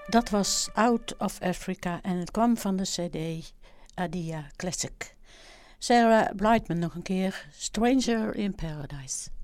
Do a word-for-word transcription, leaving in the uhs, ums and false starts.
Dat was Out of Africa en het kwam van de cd Adia Classic. Sarah Brightman nog een keer, Stranger in Paradise.